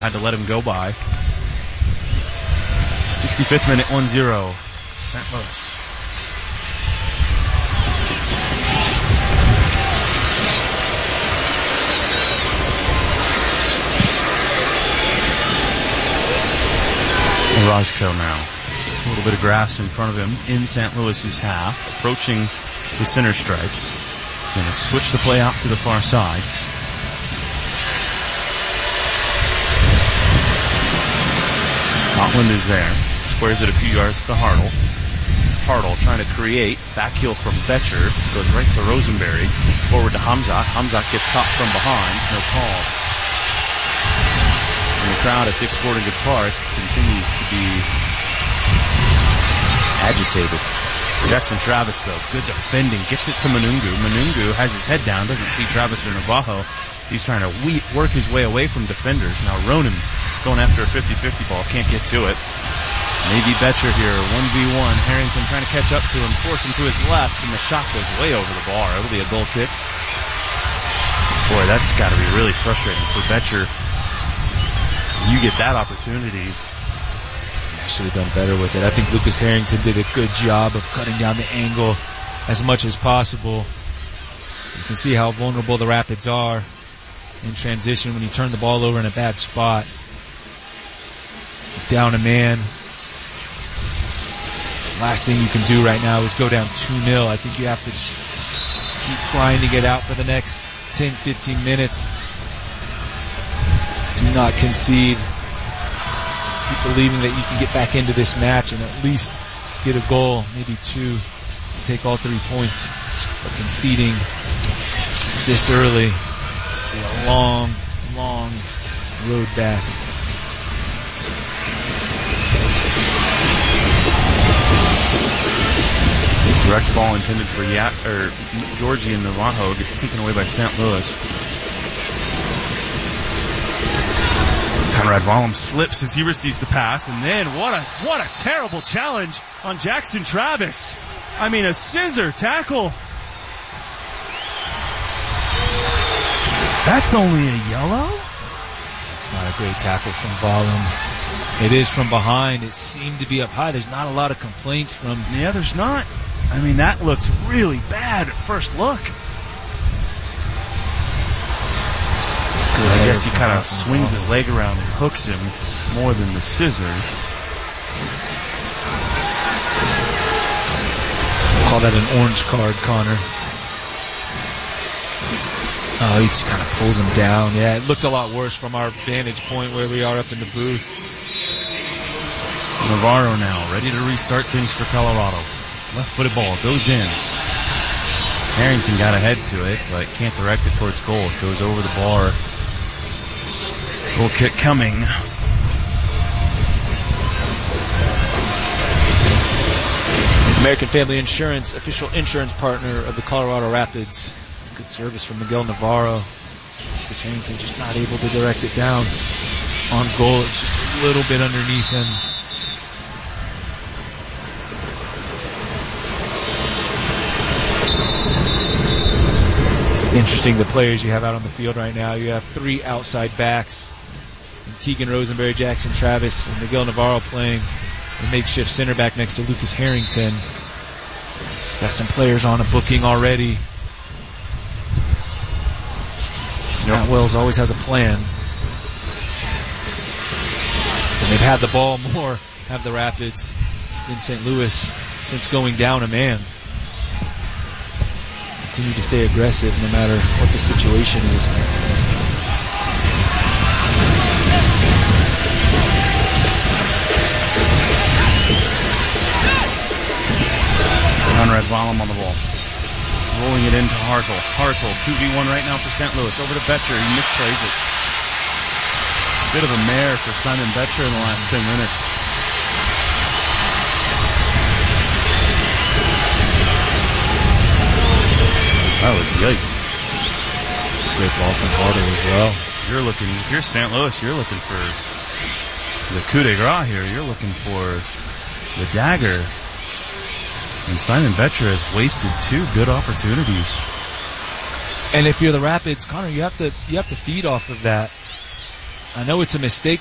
Had to let him go by. 65th minute, 1-0. St. Louis. Roscoe now. A little bit of grass in front of him in St. Louis's half. Approaching the center stripe. He's going to switch the play out to the far side. Totland is there. Squares it a few yards to Hartle. Hartle trying to create. Back heel from Betcher. Goes right to Rosenberry. Forward to Hamzat. Hamzat gets caught from behind. No call. And the crowd at Dick's Sporting Goods Park continues to be agitated. Jackson Travis, though, good defending. Gets it to Manungu. Manungu has his head down. Doesn't see Travis or Navajo. He's trying to work his way away from defenders. Now Ronan going after a 50-50 ball. Can't get to it. Maybe Betcher here. 1v1. Harrington trying to catch up to him. Force him to his left. And the shot goes way over the bar. It'll be a goal kick. Boy, that's got to be really frustrating for Betcher. You get that opportunity. I should have done better with it. I think Lucas Harrington did a good job of cutting down the angle as much as possible. You can see how vulnerable the Rapids are in transition when you turn the ball over in a bad spot. Down a man. The last thing you can do right now is go down 2-0. I think you have to keep grinding it out for the next 10, 15 minutes. Do not concede. Keep believing that you can get back into this match and at least get a goal, maybe two, to take all 3 points. But conceding this early will be a long, long road back. Direct ball intended for Georgie and Navajo gets taken away by St. Louis. Conrad Wallum slips as he receives the pass, and then what a terrible challenge on Jackson Travis. I mean, a scissor tackle. That's only a yellow? It's not a great tackle from Wallum. It is from behind. It seemed to be up high. There's not a lot of complaints from... Yeah, there's not. I mean, that looked really bad at first look. I guess he kind of swings his leg around and hooks him more than the scissors. Call that an orange card, Connor. Oh, he just kind of pulls him down. Yeah, it looked a lot worse from our vantage point where we are up in the booth. Navarro now ready to restart things for Colorado. Left-footed ball goes in. Harrington got ahead to it, but can't direct it towards goal. It goes over the bar. Goal kick coming. American Family Insurance, official insurance partner of the Colorado Rapids. It's good service from Miguel Navarro. Lucas Harrington just not able to direct it down on goal. It's just a little bit underneath him. It's interesting the players you have out on the field right now. You have 3 outside backs. Keegan Rosenberry, Jackson Travis, and Miguel Navarro playing the makeshift center back next to Lucas Harrington. Got some players on a booking already. Matt Wells always has a plan. And they've had the ball more, have the Rapids, in St. Louis since going down a man. Continue to stay aggressive no matter what the situation is. Conrad Wallum on the ball. Rolling it into Hartle. Hartle, 2v1 right now for St. Louis. Over to Betcher. He misplays it. Bit of a mare for Simon Betcher in the last 10 minutes. That was yikes. It's a great ball from Hartle as well. If you're St. Louis, you're looking for the coup de grace here. You're looking for the dagger. And Simon Betcher has wasted 2 good opportunities. And if you're the Rapids, Connor, you have to feed off of that. I know it's a mistake